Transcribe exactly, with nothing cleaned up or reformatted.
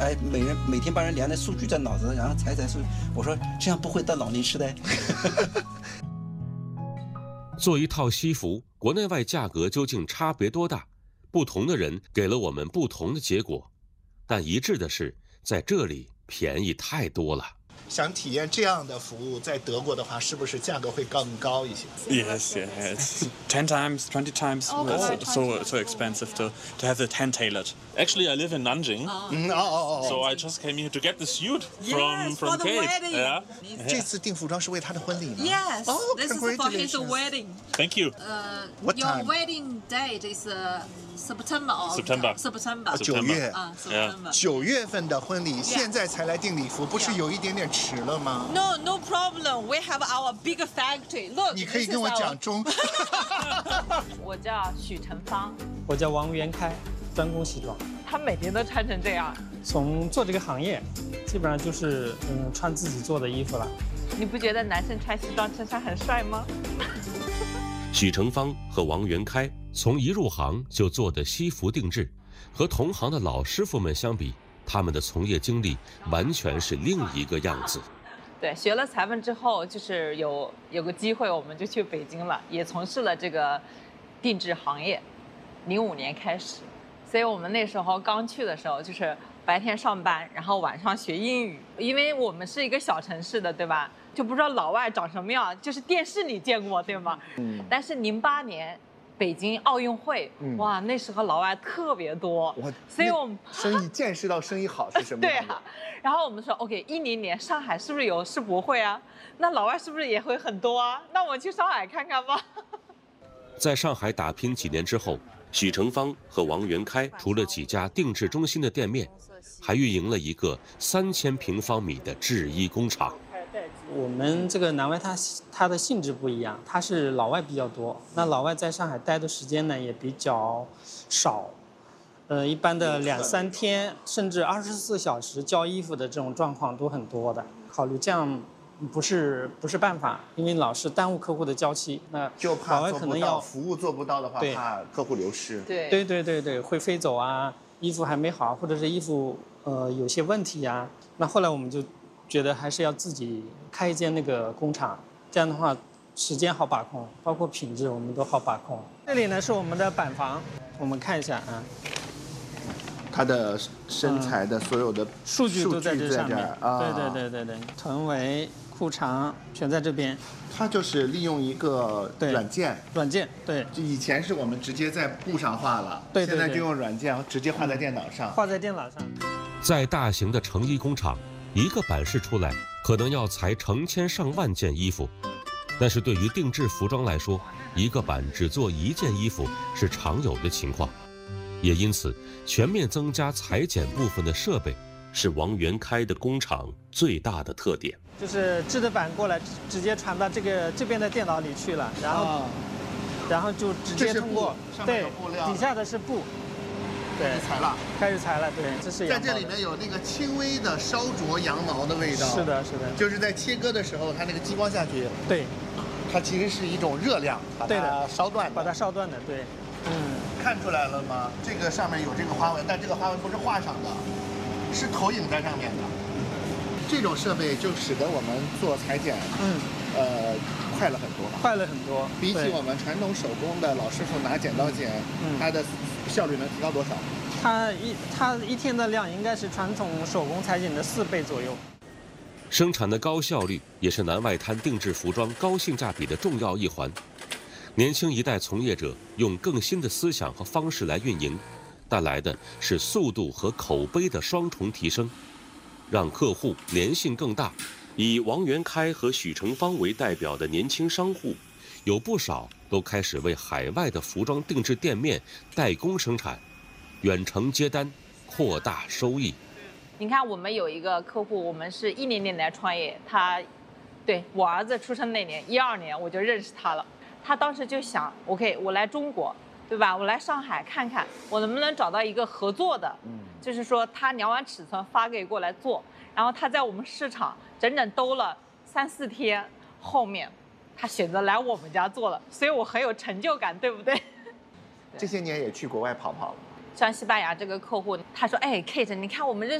哎，每人每天帮人量的数据在脑子，然后裁裁数据。我说这样不会得老年痴呆。 做一套西服，国内外价格究竟差别多大？不同的人给了我们不同的结果，但一致的是，在这里便宜太多了。 想体验这样的服务，在德国的话，是不是价格会更高一些 ？Yes, yeah, it's ten times, twenty times oh, so so expensive to to have it hand tailored. Actually, I live in Nanjing, oh, oh, oh. so I just came here to get the suit from yes, from for the Kate. Wedding. Yeah. 这次订服装是为他的婚礼吗 Yes, oh, this is for his wedding. Thank you. Uh, What your time? wedding date is uh, September or September. September. 九月啊 ，September. 九月份的婚礼，现在才来订礼服，不是有一点点迟了吗 ？No, no problem. We have our big factory. Look. 你可以跟我讲中。 我叫许成芳， 我叫王元开，专攻西装。 他每天都穿成这样。 从做这个行业，基本上就是嗯穿自己做的衣服了。 你不觉得男生穿西装衬衫很帅吗？ 许成芳和王元开从一入行就做的西服定制，和同行的老师傅们相比，他们的从业经历完全是另一个样子。 对，学了裁缝之后，就是有有个机会，我们就去北京了，也从事了这个定制行业。零五年开始，所以我们那时候刚去的时候，就是白天上班，然后晚上学英语，因为我们是一个小城市的，对吧？就不知道老外长什么样，就是电视里见过，对吗？嗯。但是零八年北京奥运会，嗯、哇，那时候老外特别多，所以我们生意见识到生意好是什么？ 对啊。然后我们说 ，OK， 一零年上海是不是有世博会啊？那老外是不是也会很多啊？那我们去上海看看吧。 在上海打拼几年之后，许成芳和王元开除了几家定制中心的店面，还运营了一个三千平方米的制衣工厂。 我们这个南外它它的性质不一样，它是老外比较多，那老外在上海待的时间呢也比较少，呃，一般的两三天甚至二十四小时交衣服的这种状况都很多的。考虑这样不是不是办法，因为老是耽误客户的交期，那就怕老外可能要服务做不到的话，怕客户流失。 对对对对对，会飞走啊，衣服还没好，或者是衣服呃有些问题呀、啊。那后来我们就觉得还是要自己开一间那个工厂，这样的话时间好把控，包括品质我们都好把控。这里呢是我们的板房，我们看一下啊， 它的身材的所有的数据都在这上面。 啊、 对对对对对，臀围、裤长全在这边。 它就是利用一个软件， 软件对。 就以前是我们直接在布上画了， 对对对， 现在就用软件直接画在电脑上。 画在电脑上。 在大型的成衣工厂，一个版式出来可能要裁成千上万件衣服，但是对于定制服装来说，一个版只做一件衣服是常有的情况。也因此，全面增加裁剪部分的设备是王元开的工厂最大的特点。 就是制的版过来直接传到这个这边的电脑里去了，然后、啊、然后就直接通过对底下的是布。对， 开始裁了， 开始裁了，对，这是在这里面有那个轻微的烧灼羊毛的味道。 是的，是的， 就是在切割的时候，它那个激光下去， 对， 它其实是一种热量，把它烧断， 把它烧断的，对， 嗯，看出来了吗？这个上面有这个花纹，但这个花纹不是画上的，是投影在上面的。这种设备就使得我们做裁剪，嗯，呃，快了很多， 快了很多， 比起我们传统手工的老师傅拿剪刀剪，嗯、它的效率能提高多少？ 它一它一天的量应该是传统手工裁剪的四倍左右。 生产的高效率也是南外滩定制服装高性价比的重要一环。年轻一代从业者用更新的思想和方式来运营，带来的是速度和口碑的双重提升，让客户粘性更大。以王元开和许成芳为代表的年轻商户，有不少都开始为海外的服装定制店面代工生产，远程接单，扩大收益。 你看，我们有一个客户，我们是一零年来创业，他，对我儿子出生那年，一二年我就认识他了。他当时就想 ，OK， 我来中国，对吧？我来上海看看，我能不能找到一个合作的，嗯，就是说他量完尺寸发给过来做，然后他在我们市场整整兜了三四天，后面他选择来我们家做了，所以我很有成就感，对不对？ 这些年也去国外跑跑了。 像西班牙这个客户，他说：“哎 ，Kate， 你看我们认